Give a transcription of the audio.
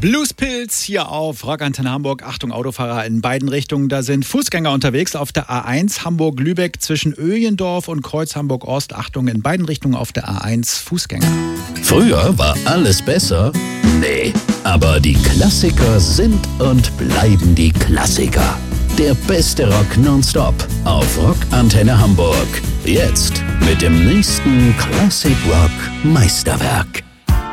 Bluespilz hier auf Rockantenne Hamburg. Achtung, Autofahrer in beiden Richtungen. Da sind Fußgänger unterwegs auf der A1 Hamburg-Lübeck zwischen Öjendorf und Kreuz Hamburg-Ost. Achtung, in beiden Richtungen auf der A1 Fußgänger. Früher war alles besser? Nee, aber die Klassiker sind und bleiben die Klassiker. Der beste Rock nonstop auf Rockantenne Hamburg. Jetzt mit dem nächsten Classic Rock Meisterwerk.